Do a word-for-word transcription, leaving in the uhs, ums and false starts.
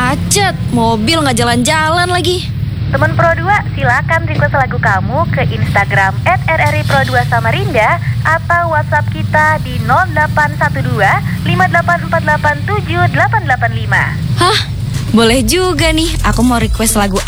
macet, mobil nggak jalan-jalan lagi. Teman Pro dua, silakan request lagu kamu ke Instagram et r r i pro dua Samarinda atau WhatsApp kita di nol delapan satu dua lima delapan empat delapan tujuh delapan delapan lima. Hah? Boleh juga nih, aku mau request lagu